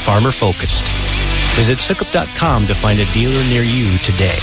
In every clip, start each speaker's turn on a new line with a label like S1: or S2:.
S1: farmer-focused. Visit Sukup.com to find a dealer near you today.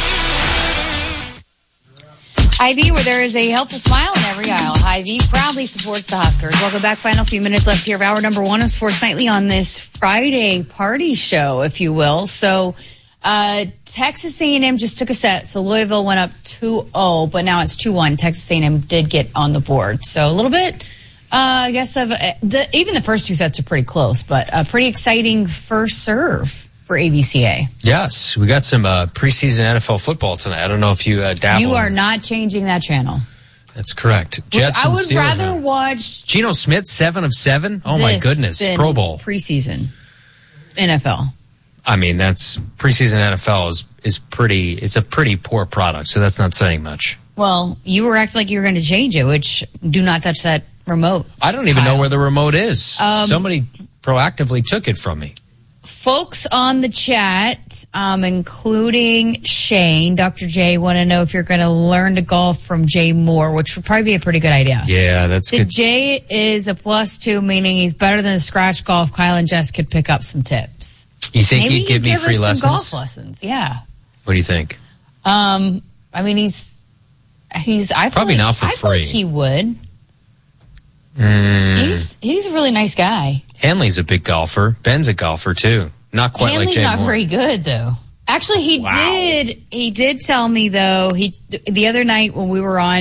S2: Hy-Vee, where there is a helpful smile in every aisle. Hy-Vee proudly supports the Huskers. Welcome back. Final few minutes left here of hour number 1 of Sports Nightly on this Friday party show, if you will. So, Texas A&M just took a set. So Louisville went up 2-0, but now it's 2-1. Texas A&M did get on the board. So a little bit, I guess, of even the first two sets are pretty close, but a pretty exciting first serve for AVCA.
S3: Yes, we got some preseason NFL football tonight. I don't know if you dabble.
S2: You are not changing that channel.
S3: That's correct. Jets
S2: I
S3: and
S2: would
S3: Steelers
S2: rather watch
S3: Geno Smith, 7 of 7. Oh my goodness, Pro Bowl
S2: preseason NFL.
S3: I mean, that's preseason NFL is pretty. It's a pretty poor product, so that's not saying much.
S2: Well, you were acting like you were going to change it, which do not touch that remote.
S3: I don't even know where the remote is. Somebody proactively took it from me.
S2: Folks on the chat, including Shane, Dr. J, want to know if you're going to learn to golf from Jay Moore, which would probably be a pretty good idea.
S3: Yeah, that's good.
S2: Jay is a +2, meaning he's better than scratch golf. Kyle and Jess could pick up some tips.
S3: You think
S2: Maybe
S3: he'd give me free lessons?
S2: Some golf lessons, yeah.
S3: What do you think?
S2: I mean, he's
S3: probably not for free.
S2: I think he would. He's a really nice guy.
S3: Hanley's a big golfer. Ben's a golfer too. Not quite
S2: Hanley's
S3: like Jay Moore.
S2: Hanley's not very good though. Actually, he did tell me though. The other night when we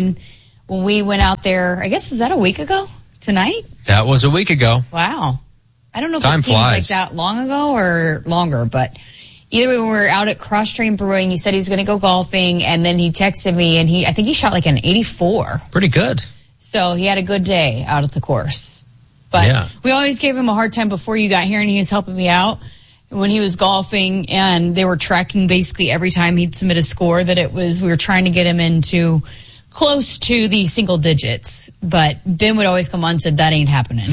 S2: went out there. I guess, is that a week ago tonight?
S3: That was a week ago.
S2: Wow. I don't know if
S3: Time
S2: it seems
S3: flies.
S2: like that long ago or longer, but either way, when we were out at Cross Train Brewing, he said he was going to go golfing, and then he texted me, and I think he shot like an 84.
S3: Pretty good.
S2: So he had a good day out at the course. But we always gave him a hard time before you got here, and he was helping me out when he was golfing, and they were tracking basically every time he'd submit a score that we were trying to get him into close to the single digits. But Ben would always come on and said, that ain't happening.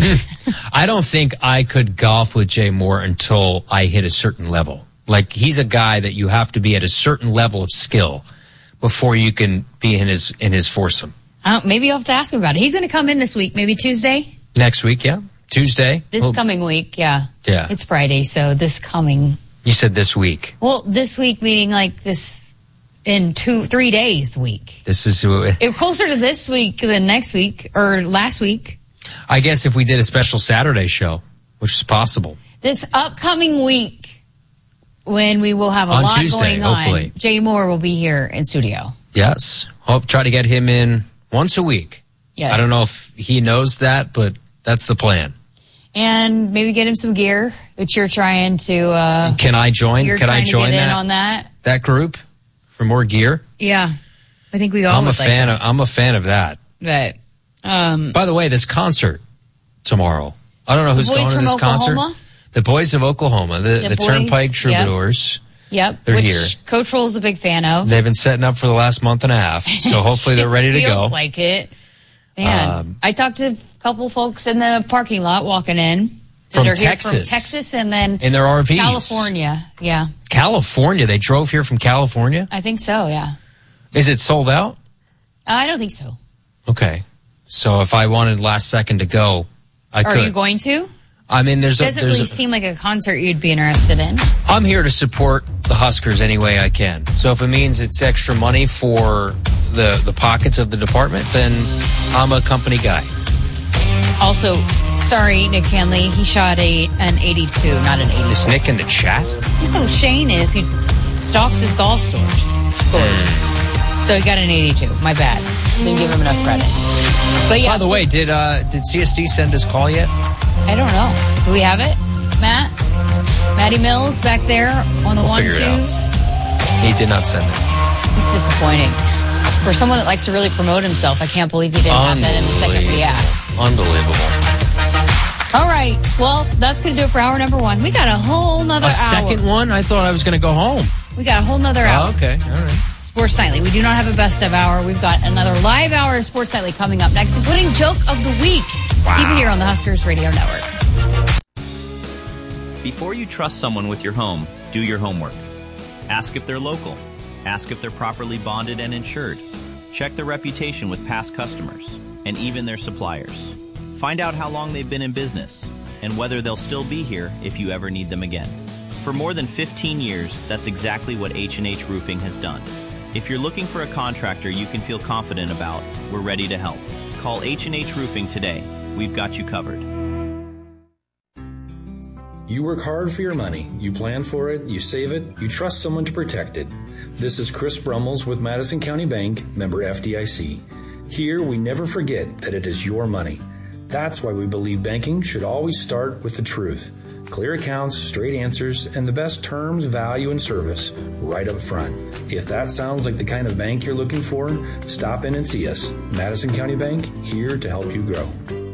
S3: I don't think I could golf with Jay Moore until I hit a certain level. Like, he's a guy that you have to be at a certain level of skill before you can be in his foursome.
S2: Maybe you'll have to ask him about it. He's going to come in this week, maybe Tuesday?
S3: Next week, yeah. Tuesday.
S2: Coming week, yeah.
S3: Yeah.
S2: It's Friday, so this coming.
S3: You said this week.
S2: Well, this week meaning like this in 3 days week.
S3: This is
S2: it's closer to this week than next week or last week.
S3: I guess if we did a special Saturday show, which is possible.
S2: This upcoming week, when we will have a lot
S3: Tuesday,
S2: going on,
S3: hopefully.
S2: Jay Moore will be here in studio.
S3: Yes. Try to get him in once a week.
S2: Yes.
S3: I don't know if he knows that, but that's the plan.
S2: And maybe get him some gear, which you're trying to...
S3: Can I join? Can I join
S2: that? On that
S3: group for more gear?
S2: Yeah. I think we all
S3: I'm a fan of that.
S2: But,
S3: by the way, this concert tomorrow. I don't know who's going to this concert. The Boys of Oklahoma, the Turnpike Troubadours.
S2: Yep.
S3: They're
S2: which
S3: here.
S2: Coach Roll's a big fan of.
S3: They've been setting up for the last month and a half, so hopefully they're ready to go.
S2: Feels like it. Man, I talked to a couple folks in the parking lot walking in.
S3: From
S2: Texas, and then
S3: in their RVs.
S2: California, yeah.
S3: California? They drove here from California?
S2: I think so, yeah.
S3: Is it sold out?
S2: I don't think so.
S3: Okay. So if I wanted last second to go, I could.
S2: Are you going to?
S3: I mean,
S2: doesn't really seem like a concert you'd be interested in.
S3: I'm here to support the Huskers any way I can. So if it means it's extra money for the pockets of the department, then I'm a company guy.
S2: Also, sorry, Nick Hanley, he shot an 82, not an 84.
S3: Is Nick in the chat?
S2: No, Shane is. He stalks his golf scores. So he got an 82. My bad. Didn't give him enough credit. But yeah.
S3: By the way, did CSD send his call yet?
S2: I don't know. Do we have it? Matty Mills back there on the 1-2s?
S3: He did not send it.
S2: It's disappointing. For someone that likes to really promote himself, I can't believe he didn't have that in the second we asked.
S3: Unbelievable.
S2: All right. Well, that's going to do it for hour number 1. We got a whole nother hour.
S3: A second one? I thought I was going to go home.
S2: We got a whole nother hour.
S3: Oh, okay. All right.
S2: Sports Nightly. We do not have a best of hour. We've got another live hour of Sports Nightly coming up next, including Joke of the Week.
S3: Wow.
S2: Keep it here on the Huskers Radio Network.
S4: Before you trust someone with your home, do your homework. Ask if they're local. Ask if they're properly bonded and insured. Check their reputation with past customers and even their suppliers. Find out how long they've been in business. and whether they'll still be here if you ever need them again. For more than 15 years, that's exactly what H&H Roofing has done. If you're looking for a contractor you can feel confident about, we're ready to help. Call H&H Roofing today. We've got you covered.
S5: You work hard for your money. You plan for it, you save it, you trust someone to protect it. This is Chris Brummels with Madison County Bank, member FDIC. Here, we never forget that it is your money. That's why we believe banking should always start with the truth. Clear accounts, straight answers, and the best terms, value, and service right up front. If that sounds like the kind of bank you're looking for, stop in and see us. Madison County Bank, here to help you grow.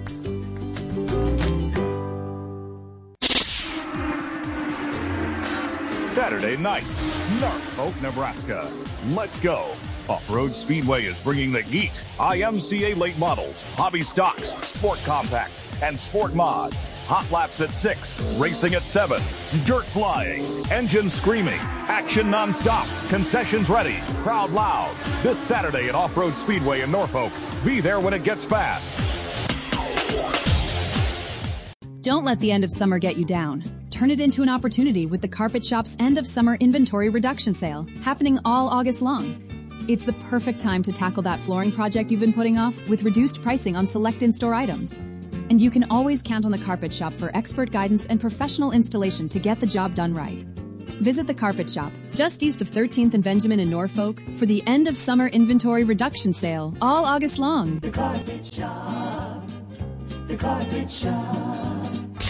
S6: Saturday night, Norfolk, Nebraska. Let's go. Off-Road Speedway is bringing the heat. IMCA late models, hobby stocks, sport compacts, and sport mods. Hot laps at 6, racing at 7, dirt flying, engine screaming, action nonstop, concessions ready, crowd loud. This Saturday at Off-Road Speedway in Norfolk. Be there when it gets fast.
S7: Don't let the end of summer get you down. Turn it into an opportunity with the Carpet Shop's end of summer inventory reduction sale, happening all August long. It's the perfect time to tackle that flooring project you've been putting off with reduced pricing on select in-store items. And you can always count on the Carpet Shop for expert guidance and professional installation to get the job done right. Visit the Carpet Shop, just east of 13th and Benjamin in Norfolk, for the end of summer inventory reduction sale, all August long.
S8: The Carpet Shop. The Carpet Shop.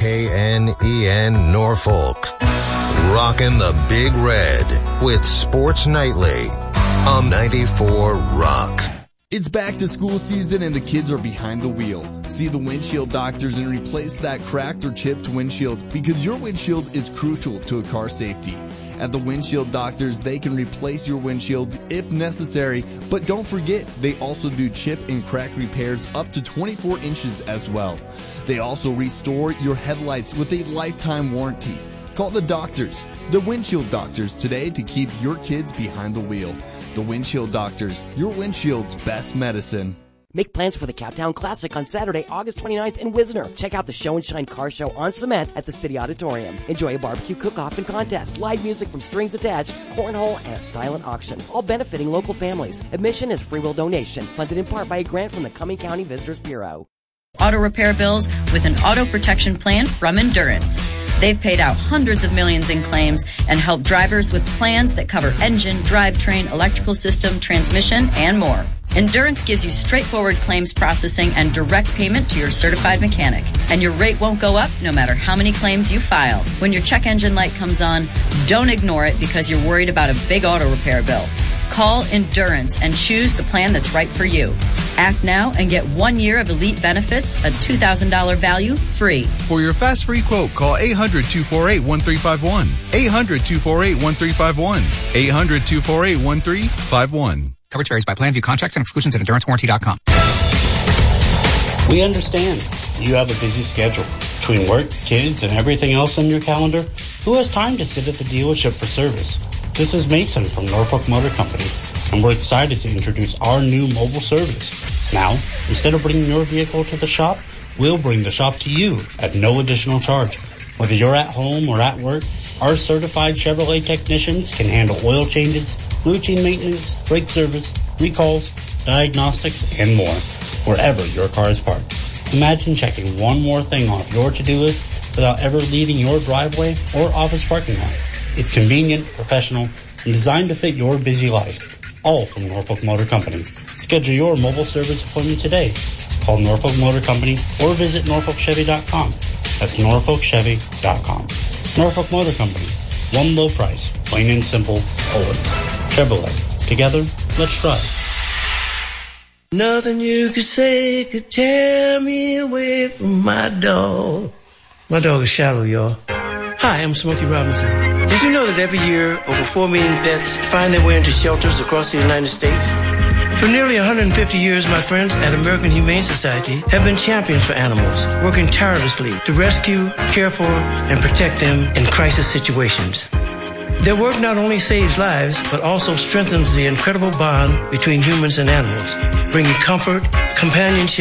S9: KNEN Norfolk. Rockin' the Big Red with Sports Nightly on 94 Rock.
S10: It's back to school season and the kids are behind the wheel. See the windshield doctors and replace that cracked or chipped windshield because your windshield is crucial to a car's safety. At the windshield doctors, they can replace your windshield if necessary, but don't forget, they also do chip and crack repairs up to 24 inches as well. They also restore your headlights with a lifetime warranty. Call the doctors, the windshield doctors, today to keep your kids behind the wheel. The windshield doctors, your windshield's best medicine.
S11: Make plans for the Captown Classic on Saturday, August 29th in Wisner. Check out the Show and Shine Car Show on cement at the City Auditorium. Enjoy a barbecue cook-off and contest, live music from Strings Attached, cornhole, and a silent auction, all benefiting local families. Admission is free will donation, funded in part by a grant from the Cumming County Visitors Bureau.
S12: Auto repair bills with an auto protection plan from Endurance. They've paid out hundreds of millions in claims and helped drivers with plans that cover engine, drivetrain, electrical system, transmission, and more. Endurance gives you straightforward claims processing and direct payment to your certified mechanic. And your rate won't go up no matter how many claims you file. When your check engine light comes on, don't ignore it because you're worried about a big auto repair bill. Call Endurance and choose the plan that's right for you. Act now and get 1 year of elite benefits, a $2,000 value, free.
S13: For your fast free quote, call 800-248-1351. 800-248-1351. 800-248-1351.
S14: Coverage varies by plan. View contracts and exclusions at EnduranceWarranty.com.
S15: We understand you have a busy schedule. Between work, kids, and everything else on your calendar, who has time to sit at the dealership for service? This is Mason from Norfolk Motor Company, and we're excited to introduce our new mobile service. Now, instead of bringing your vehicle to the shop, we'll bring the shop to you at no additional charge. Whether you're at home or at work, our certified Chevrolet technicians can handle oil changes, routine maintenance, brake service, recalls, diagnostics, and more, wherever your car is parked. Imagine checking one more thing off your to-do list without ever leaving your driveway or office parking lot. It's convenient, professional, and designed to fit your busy life. All from Norfolk Motor Company. Schedule your mobile service appointment today. Call Norfolk Motor Company or visit NorfolkChevy.com. That's NorfolkChevy.com. Norfolk Motor Company. One low price. Plain and simple, always. Chevrolet. Together, let's drive.
S16: Nothing you could say could tear me away from my dog. My dog is Shallow, y'all. Hi, I'm Smokey Robinson. Did you know that every year, over 4 million pets find their way into shelters across the United States? For nearly 150 years, my friends at American Humane Society have been champions for animals, working tirelessly to rescue, care for, and protect them in crisis situations. Their work not only saves lives, but also strengthens the incredible bond between humans and animals, bringing comfort, companionship,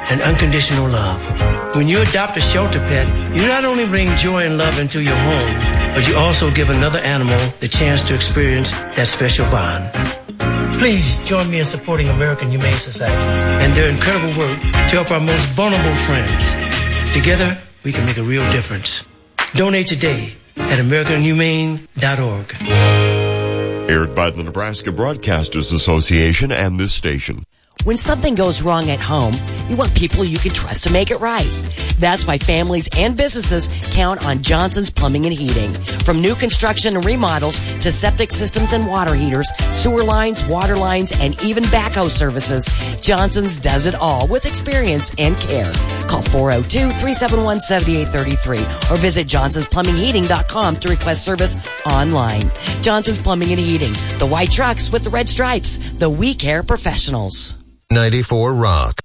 S16: and unconditional love. When you adopt a shelter pet, you not only bring joy and love into your home, but you also give another animal the chance to experience that special bond. Please join me in supporting American Humane Society and their incredible work to help our most vulnerable friends. Together, we can make a real difference. Donate today at AmericanHumane.org.
S17: Aired by the Nebraska Broadcasters Association and this station.
S11: When something goes wrong at home, you want people you can trust to make it right. That's why families and businesses count on Johnson's Plumbing and Heating. From new construction and remodels to septic systems and water heaters, sewer lines, water lines, and even backhoe services, Johnson's does it all with experience and care. Call 402-371-7833 or visit johnsonsplumbingheating.com to request service online. Johnson's Plumbing and Heating, the white trucks with the red stripes, the We Care professionals.
S9: 94 Rock.